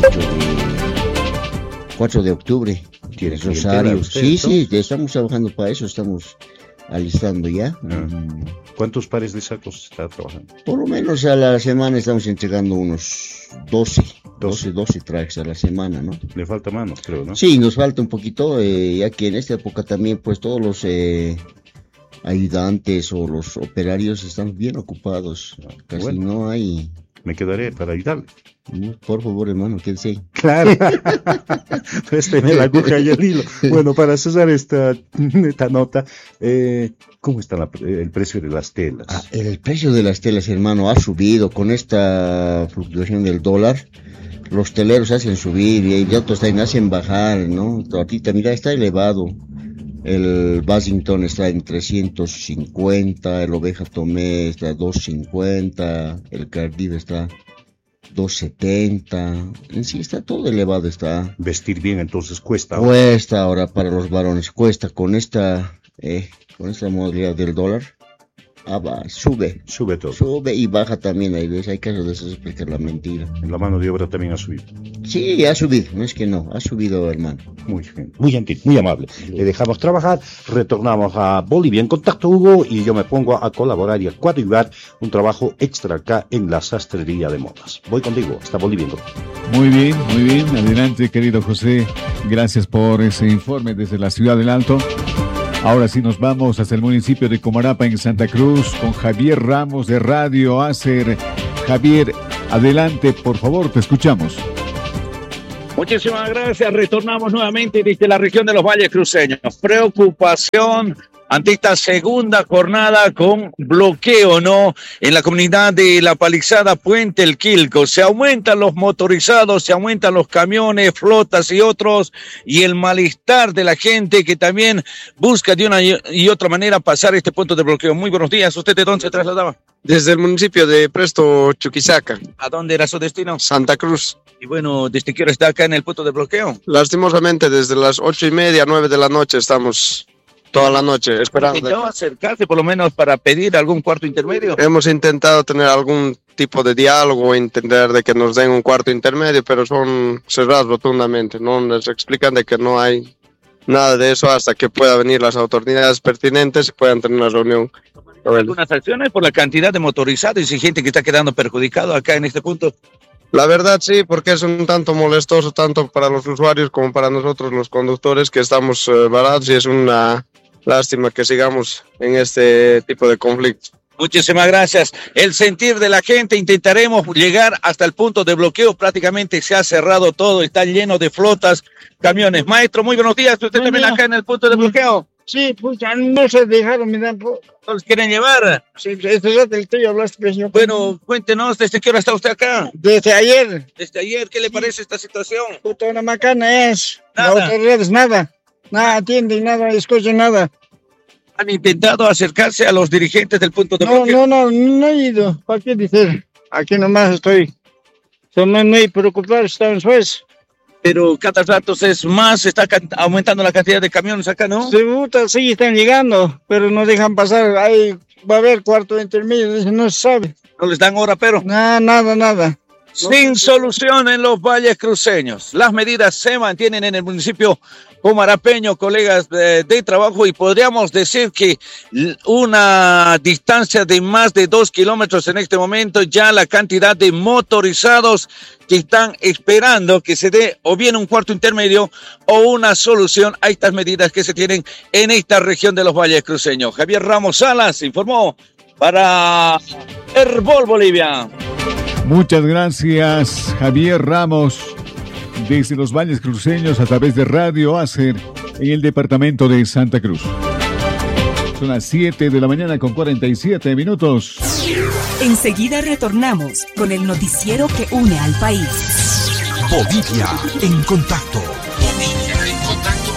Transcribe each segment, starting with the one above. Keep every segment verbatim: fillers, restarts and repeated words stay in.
cuatro de octubre. ¿Tiene Rosario. usted, Sí, ¿no? sí, ya estamos trabajando para eso, estamos alistando ya. Ah. Mm, ¿Cuántos pares de sacos está trabajando? Por lo menos a la semana estamos entregando unos doce, doce, doce tracks a la semana, ¿no? Le falta manos, creo, ¿no? Sí, nos falta un poquito, eh, ya que en esta época también pues todos los eh, ayudantes o los operarios están bien ocupados, casi Bueno. no hay. Me quedaré para ayudarle. No, por favor, hermano, quédese ahí. Claro. Présteme la aguja y el hilo. Bueno, para cesar esta, esta nota, eh, ¿cómo está la- el precio de las telas? Ah, el precio de las telas, hermano, ha subido con esta fluctuación del dólar. Los teleros hacen subir y otros también hacen bajar, ¿no? Ahorita, mira, está elevado. El Basington está en trescientos cincuenta, el Oveja Tomé está en doscientos cincuenta, el Cardiff está doscientos setenta. En sí está todo elevado, está. Vestir bien entonces cuesta. Cuesta ahora para los varones, cuesta con esta, eh, con esta modalidad del dólar. Ah, va, sube, Sube todo. sube y baja también, hay veces, hay casos de esos explicar la mentira. La mano de obra también ha subido. Sí, ha subido, no es que no, ha subido, hermano. Muy bien, muy gentil, muy amable. Le dejamos trabajar, retornamos a Bolivia en contacto, Hugo, y yo me pongo a colaborar y a coadyuvar un trabajo extra acá en la sastrería de modas. Voy contigo, hasta Bolivia. en contacto. Muy bien, muy bien. Adelante, querido José. Gracias por ese informe desde la ciudad del Alto. Ahora sí nos vamos hasta el municipio de Comarapa en Santa Cruz con Javier Ramos de Radio Acer. Javier, adelante, por favor, te escuchamos. Muchísimas gracias. Retornamos nuevamente desde la región de los Valles Cruceños. Preocupación ante esta segunda jornada con bloqueo, ¿no? En la comunidad de La Palizada, Puente El Quilco. Se aumentan los motorizados, se aumentan los camiones, flotas y otros, y el malestar de la gente que también busca de una y otra manera pasar este punto de bloqueo. Muy buenos días. ¿Usted de dónde se trasladaba? Desde el municipio de Presto, Chuquisaca, ¿A dónde era su destino? Santa Cruz. Y bueno, ¿desde qué hora está acá en el punto de bloqueo? Lastimosamente, desde las ocho y media, nueve de la noche estamos toda la noche esperando. ¿Intentó acercarse por lo menos para pedir algún cuarto intermedio? Hemos intentado tener algún tipo de diálogo, entender de que nos den un cuarto intermedio, pero son cerrados rotundamente. No nos explican de que no hay nada de eso hasta que puedan venir las autoridades pertinentes y puedan tener una reunión. ¿Algunas acciones por la cantidad de motorizados y gente que está quedando perjudicado acá en este punto? La verdad sí, porque es un tanto molestoso tanto para los usuarios como para nosotros los conductores que estamos eh, varados y es una lástima que sigamos en este tipo de conflictos. Muchísimas gracias. El sentir de la gente, intentaremos llegar hasta el punto de bloqueo. Prácticamente se ha cerrado todo, está lleno de flotas, camiones. Maestro, muy buenos días. ¿Usted también acá en el punto de bloqueo? Sí, pues ya no se dejaron, me dan. ¿No los quieren llevar? Sí, este rato el tuyo hablaste, precio. Bueno, cuéntenos, ¿desde qué hora está usted acá? Desde ayer. Desde ayer, ¿qué le parece esta situación? Puta, una macana es. Nada. Las autoridades, nada. Nada atienden, nada escuchan, nada. ¿Han intentado acercarse a los dirigentes del punto de No, bloqueo? no, no, no he ido. ¿Para qué decir? Aquí nomás estoy. Son muy preocupados, están pues. Pero cada rato es más, está ca- aumentando la cantidad de camiones acá, ¿no? Se puta, sí están llegando, pero no dejan pasar. Ahí va a haber cuarto intermedio, dicen, no se sabe. No les dan hora, pero... Nada, nada, nada. Sin solución en los valles cruceños. Las medidas se mantienen en el municipio comarapeño, colegas de, de trabajo, y podríamos decir que l- una distancia de más de dos kilómetros en este momento, ya la cantidad de motorizados que están esperando que se dé o bien un cuarto intermedio o una solución a estas medidas que se tienen en esta región de los valles cruceños. Javier Ramos Salas informó para Herbol Bolivia. Muchas gracias, Javier Ramos, desde los Valles Cruceños a través de Radio Acer en el departamento de Santa Cruz. Son las siete de la mañana con cuarenta y siete minutos. Enseguida retornamos con el noticiero que une al país. Bolivia en contacto. Bolivia en contacto.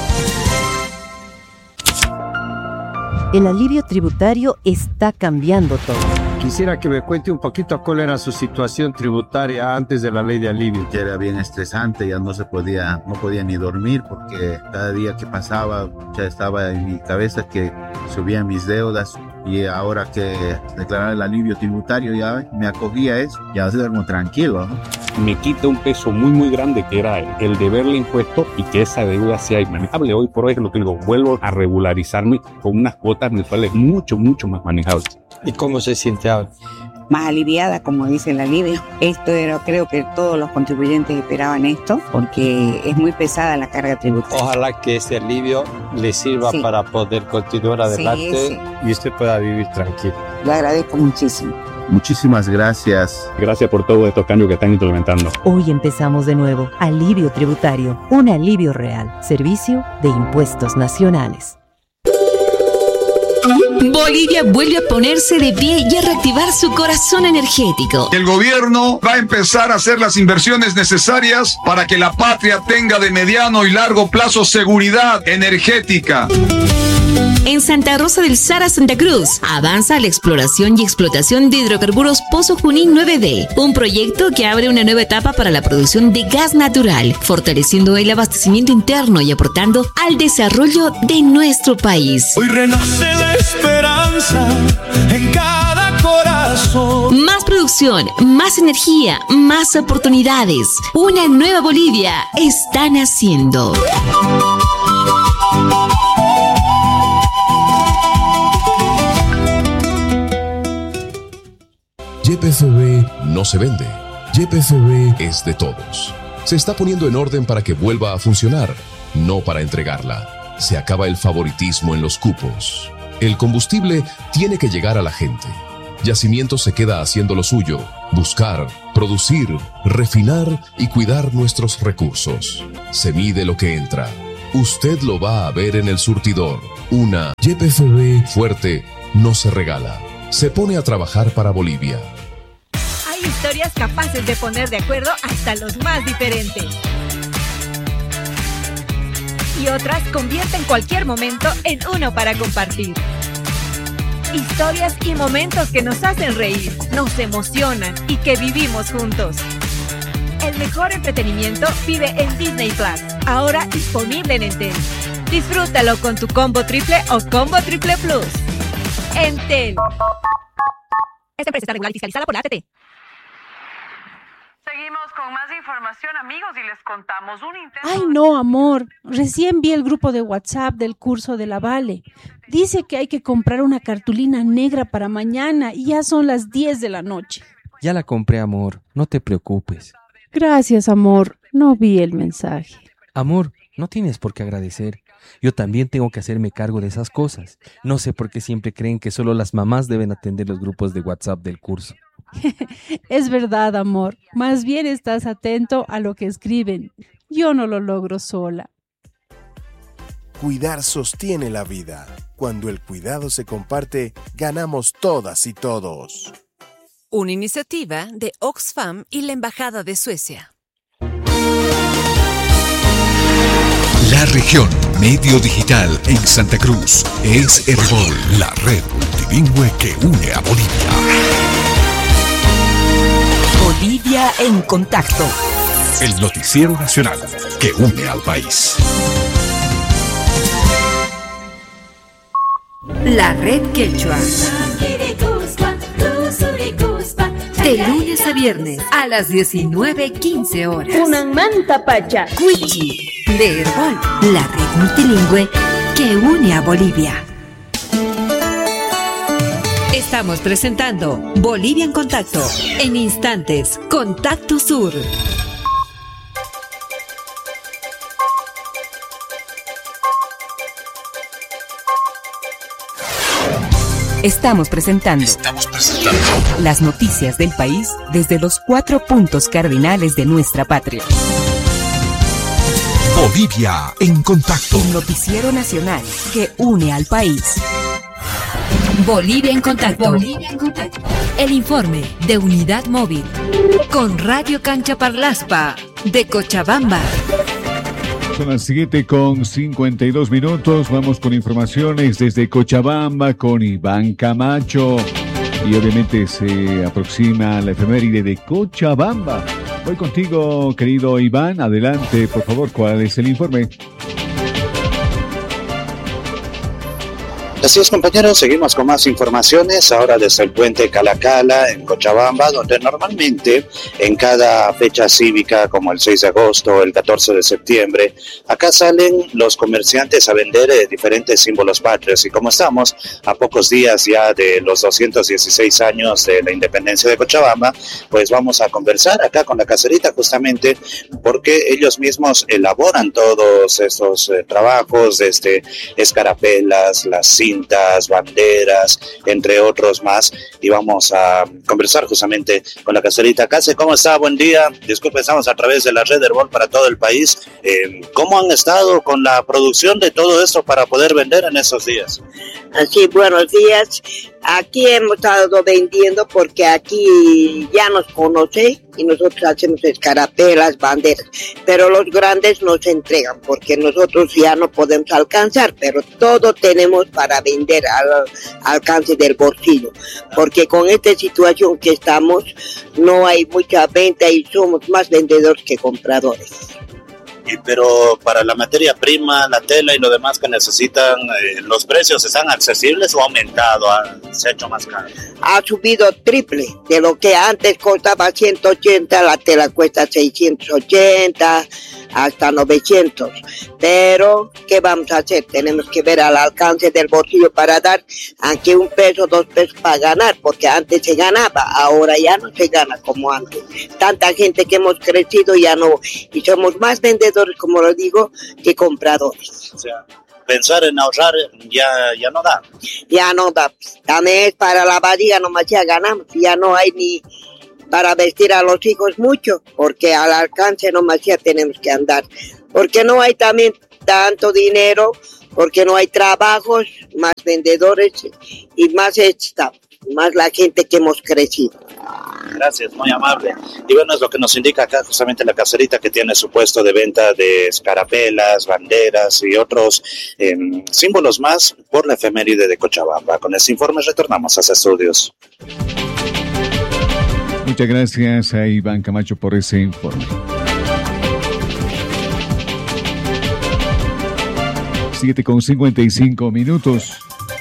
El alivio tributario está cambiando todo. Quisiera que me cuente un poquito cuál era su situación tributaria antes de la ley de alivio. Ya era bien estresante, ya no se podía, no podía ni dormir porque cada día que pasaba ya estaba en mi cabeza que subían mis deudas, y ahora que declarar el alivio tributario ya me acogía a eso, ya duermo tranquilo, ¿no? me quita un peso muy muy grande que era el, el deberle impuesto y que esa deuda sea manejable. Hoy por hoy es lo que digo, vuelvo a regularizarme con unas cuotas mensuales mucho, mucho más manejables. ¿Y cómo se siente ahora? Más aliviada, como dice el alivio. Esto era, creo que todos los contribuyentes esperaban esto, porque es muy pesada la carga tributaria. Ojalá que este alivio le sirva sí. para poder continuar adelante sí, sí. y usted pueda vivir tranquilo. Lo agradezco muchísimo. Muchísimas gracias. Gracias por todos estos cambios que están implementando. Hoy empezamos de nuevo. Alivio tributario. Un alivio real. Servicio de Impuestos Nacionales. Bolivia vuelve a ponerse de pie y a reactivar su corazón energético. El gobierno va a empezar a hacer las inversiones necesarias para que la patria tenga de mediano y largo plazo seguridad energética. En Santa Rosa del Sara, Santa Cruz, avanza la exploración y explotación de hidrocarburos Pozo Junín nueve D, un proyecto que abre una nueva etapa para la producción de gas natural, fortaleciendo el abastecimiento interno y aportando al desarrollo de nuestro país. Hoy renace la esperanza en cada corazón. Más producción, más energía, más oportunidades. Una nueva Bolivia está naciendo. Y P F B no se vende. Y P F B es de todos. Se está poniendo en orden para que vuelva a funcionar, no para entregarla. Se acaba el favoritismo en los cupos. El combustible tiene que llegar a la gente. Yacimiento se queda haciendo lo suyo, buscar, producir, refinar y cuidar nuestros recursos. Se mide lo que entra. Usted lo va a ver en el surtidor. Una Y P F B fuerte no se regala. Se pone a trabajar para Bolivia. Hay historias capaces de poner de acuerdo hasta los más diferentes. Y otras convierten cualquier momento en uno para compartir. Historias y momentos que nos hacen reír, nos emocionan y que vivimos juntos. El mejor entretenimiento vive en Disney Plus, ahora disponible en Entel. Disfrútalo con tu combo triple o combo triple plus. Entel. Esta empresa está regular y fiscalizada por la A T T. Seguimos con más información, amigos, y les contamos un intento... Ay, no, amor. Recién vi el grupo de WhatsApp del curso de la Vale. Dice que hay que comprar una cartulina negra para mañana y ya son las diez de la noche. Ya la compré, amor. No te preocupes. Gracias, amor. No vi el mensaje. Amor, no tienes por qué agradecer. Yo también tengo que hacerme cargo de esas cosas. No sé por qué siempre creen que solo las mamás deben atender los grupos de WhatsApp del curso. Es verdad, amor. Más bien estás atento a lo que escriben. Yo no lo logro sola. Cuidar sostiene la vida. Cuando el cuidado se comparte, ganamos todas y todos. Una iniciativa de Oxfam y la Embajada de Suecia. La región Medio Digital en Santa Cruz es Herbol, la red multilingüe que une a Bolivia. Bolivia en contacto. El noticiero nacional que une al país. La red quechua. De lunes a viernes a las diecinueve quince horas. Una manta pacha. Cuichi de Herbol, la red multilingüe que une a Bolivia. Estamos presentando Bolivia en Contacto. En instantes, Contacto Sur. Estamos presentando, Estamos presentando las noticias del país desde los cuatro puntos cardinales de nuestra patria. Bolivia en Contacto. El noticiero nacional que une al país. Bolivia en Contacto. Bolivia en Contacto. El informe de Unidad Móvil con Radio Cancha Parlaspa de Cochabamba. Son las siete con cincuenta y dos minutos. Vamos con informaciones desde Cochabamba con Iván Camacho. Y obviamente se aproxima la efeméride de Cochabamba. Voy contigo, querido Iván. Adelante, por favor, ¿cuál es el informe? Así es, compañeros, seguimos con más informaciones ahora desde el puente Calacala en Cochabamba, donde normalmente en cada fecha cívica como el seis de agosto, el catorce de septiembre, acá salen los comerciantes a vender eh, diferentes símbolos patrios, y como estamos a pocos días ya de los doscientos dieciséis años de la independencia de Cochabamba, pues vamos a conversar acá con la caserita justamente porque ellos mismos elaboran todos estos eh, trabajos, desde escarapelas, las cintas, banderas, entre otros más, y vamos a conversar justamente con la caserita. Case, ¿cómo está? Buen día. Disculpe, estamos a través de la red Herbol para todo el país. Eh, ¿Cómo han estado con la producción de todo esto para poder vender en esos días? Así, buenos días. Aquí hemos estado vendiendo porque aquí ya nos conocen y nosotros hacemos escarapelas, banderas, pero los grandes nos entregan porque nosotros ya no podemos alcanzar, pero todo tenemos para vender al alcance del bolsillo, porque con esta situación que estamos no hay mucha venta y somos más vendedores que compradores. Y, pero para la materia prima, la tela y lo demás que necesitan, eh, ¿los precios están accesibles o ha aumentado, ha, se ha hecho más caro? Ha subido triple de lo que antes costaba ciento ochenta, la tela cuesta seiscientos ochenta hasta novecientos, pero ¿qué vamos a hacer? Tenemos que ver al alcance del bolsillo para dar, aunque un peso, dos pesos para ganar, porque antes se ganaba, ahora ya no se gana como antes. Tanta gente que hemos crecido ya no, y somos más vendedores, como lo digo, que compradores. O sea, pensar en ahorrar ya, ya no da. Ya no da. También es para la barriga, nomás ya ganamos, ya no hay ni para vestir a los hijos mucho, porque al alcance nomás ya tenemos que andar. Porque no hay también tanto dinero, porque no hay trabajos, más vendedores y más staff, más la gente que hemos crecido. Gracias, muy amable. Y bueno, es lo que nos indica acá justamente la caserita, que tiene su puesto de venta de escarapelas, banderas y otros eh, símbolos más por la efeméride de Cochabamba. Con este informe retornamos a los estudios. Muchas gracias a Iván Camacho por ese informe. siete con cincuenta y cinco minutos.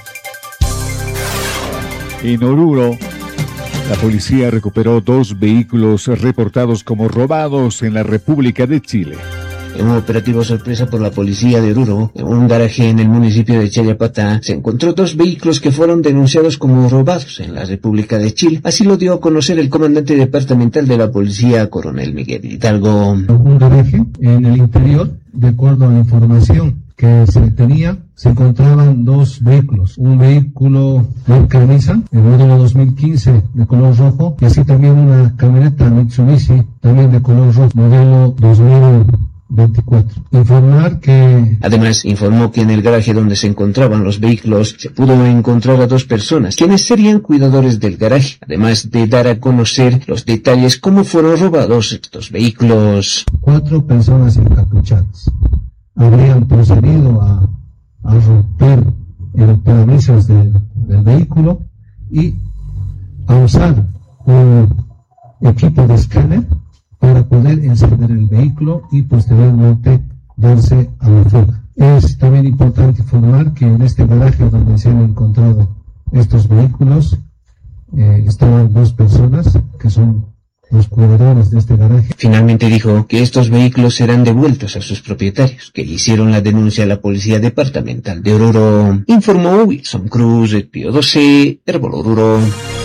En Oruro, la policía recuperó dos vehículos reportados como robados en la República de Chile. En un operativo sorpresa por la policía de Oruro, en un garaje en el municipio de Chayapata, se encontró dos vehículos que fueron denunciados como robados en la República de Chile. Así lo dio a conocer el comandante departamental de la policía, coronel Miguel Hidalgo. Un garaje en el interior, de acuerdo a la información que se tenía, se encontraban dos vehículos, un vehículo marca Nissan, el modelo dos mil quince de color rojo, y así también una camioneta Mitsubishi, también de color rojo, modelo dos mil veinticuatro. Informar que... Además, informó que en el garaje donde se encontraban los vehículos se pudo encontrar a dos personas, quienes serían cuidadores del garaje, además de dar a conocer los detalles cómo fueron robados estos vehículos. Cuatro personas encapuchadas habrían procedido a, a romper el parabrisas de, del vehículo y a usar un equipo de escáner para poder encender el vehículo y posteriormente darse a la fuga. Es también importante informar que en este garaje donde se han encontrado estos vehículos eh, estaban dos personas que son los cuidadores de este garaje. Finalmente dijo que estos vehículos serán devueltos a sus propietarios, que hicieron la denuncia a la Policía Departamental de Oruro. Informó Wilson Cruz, el Pío doce, Herbol Oruro.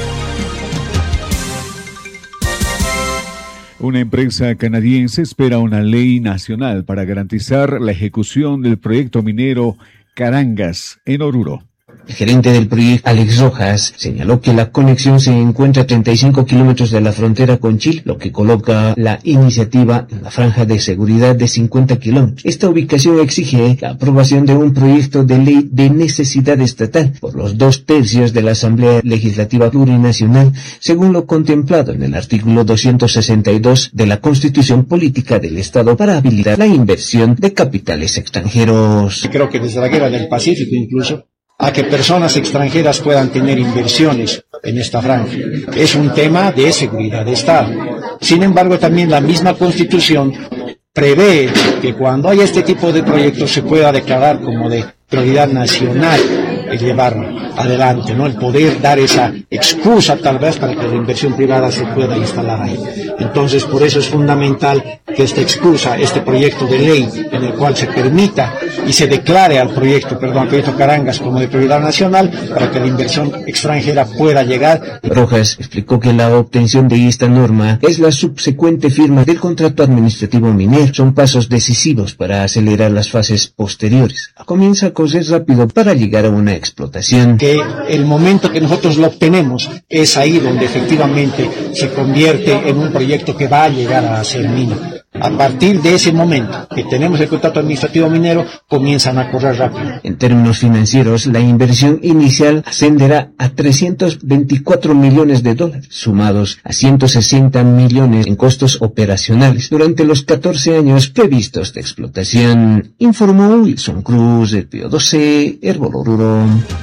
Una empresa canadiense espera una ley nacional para garantizar la ejecución del proyecto minero Carangas en Oruro. El gerente del proyecto, Alex Rojas, señaló que la conexión se encuentra a treinta y cinco kilómetros de la frontera con Chile, lo que coloca la iniciativa en la franja de seguridad de cincuenta kilómetros. Esta ubicación exige la aprobación de un proyecto de ley de necesidad estatal por los dos tercios de la Asamblea Legislativa Plurinacional, según lo contemplado en el artículo doscientos sesenta y dos de la Constitución Política del Estado para habilitar la inversión de capitales extranjeros. Creo que desde la Guerra del Pacífico incluso, a que personas extranjeras puedan tener inversiones en esta franja. Es un tema de seguridad de Estado. Sin embargo, también la misma Constitución prevé que cuando hay este tipo de proyectos se pueda declarar como de prioridad nacional llevar adelante, ¿no? El poder dar esa excusa tal vez para que la inversión privada se pueda instalar ahí. Entonces, por eso es fundamental que esta excusa, este proyecto de ley en el cual se permita y se declare al proyecto, perdón, al proyecto Carangas como de prioridad nacional para que la inversión extranjera pueda llegar. Rojas explicó que la obtención de esta norma es la subsecuente firma del contrato administrativo minero. Son pasos decisivos para acelerar las fases posteriores. Comienza a correr rápido para llegar a una explotación. Que el momento que nosotros lo obtenemos es ahí donde efectivamente se convierte en un proyecto que va a llegar a ser mina. A partir de ese momento que tenemos el contrato administrativo minero, comienzan a correr rápido. En términos financieros, la inversión inicial ascenderá a trescientos veinticuatro millones de dólares, sumados a ciento sesenta millones en costos operacionales durante los catorce años previstos de explotación, informó Wilson Cruz, del Pío doce, Herbol Oruro.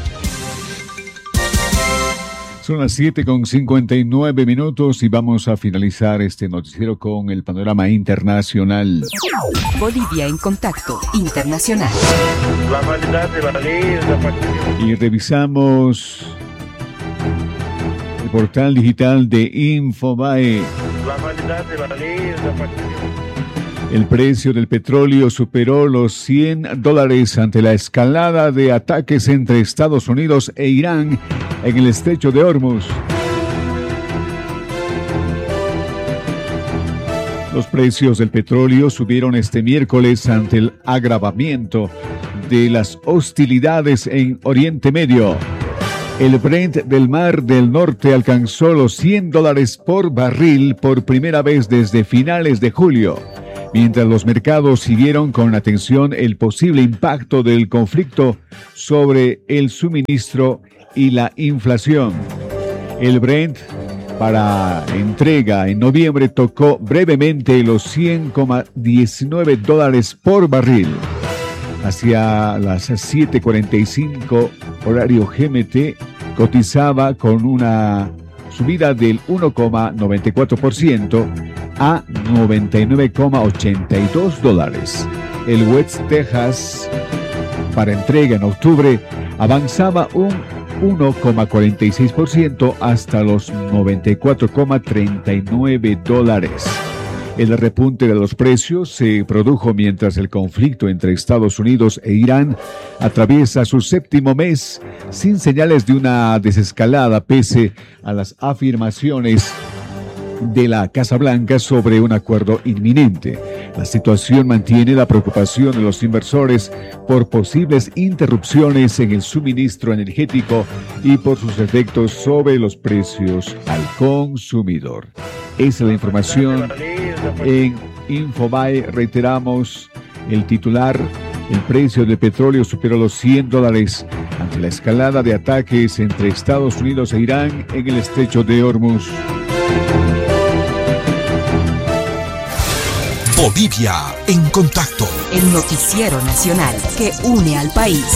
Son las siete con cincuenta y nueve minutos y vamos a finalizar este noticiero con el panorama internacional. Bolivia en contacto internacional. La validad de la ley es la participación. Y revisamos el portal digital de Infobae. La validad de la ley es la participación. El precio del petróleo superó los cien dólares ante la escalada de ataques entre Estados Unidos e Irán en el estrecho de Hormuz. Los precios del petróleo subieron este miércoles ante el agravamiento de las hostilidades en Oriente Medio. El Brent del Mar del Norte alcanzó los cien dólares por barril por primera vez desde finales de julio, mientras los mercados siguieron con atención el posible impacto del conflicto sobre el suministro y la inflación. El Brent para entrega en noviembre tocó brevemente los cien coma diecinueve dólares por barril. Hacia las siete cuarenta y cinco horario G M T cotizaba con una subida del uno coma noventa y cuatro por ciento a noventa y nueve coma ochenta y dos dólares. El West Texas para entrega en octubre avanzaba un uno coma cuarenta y seis por ciento hasta los noventa y cuatro coma treinta y nueve dólares. El repunte de los precios se produjo mientras el conflicto entre Estados Unidos e Irán atraviesa su séptimo mes sin señales de una desescalada pese a las afirmaciones de la Casa Blanca sobre un acuerdo inminente. La situación mantiene la preocupación de los inversores por posibles interrupciones en el suministro energético y por sus efectos sobre los precios al consumidor. Esa es la información en Infobae. Reiteramos el titular: el precio del petróleo superó los cien dólares ante la escalada de ataques entre Estados Unidos e Irán en el estrecho de Hormuz. Bolivia en contacto. El noticiero nacional que une al país.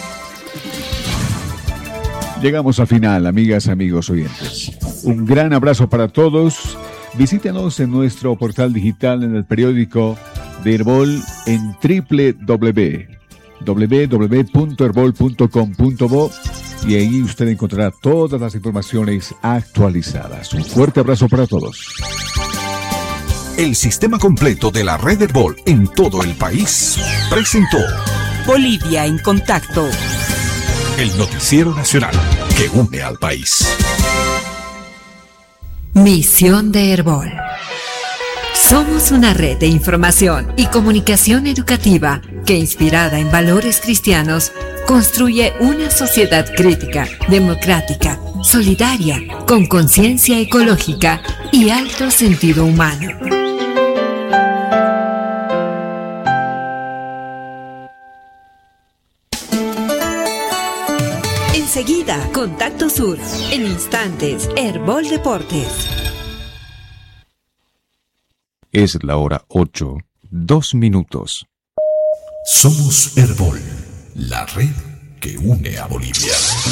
Llegamos al final, amigas, amigos oyentes. Un gran abrazo para todos. Visítenos en nuestro portal digital en el periódico de Herbol en doble u doble u doble u doble u punto herbol punto com punto bo y ahí usted encontrará todas las informaciones actualizadas. Un fuerte abrazo para todos. El sistema completo de la red Herbol en todo el país presentó Bolivia en contacto. El noticiero nacional que une al país. Misión de Herbol. Somos una red de información y comunicación educativa que, inspirada en valores cristianos, construye una sociedad crítica, democrática, solidaria, con conciencia ecológica y alto sentido humano. Enseguida, Contacto Sur. En instantes, Herbol Deportes. Es la hora ocho, dos minutos. Somos Herbol, la red que une a Bolivia.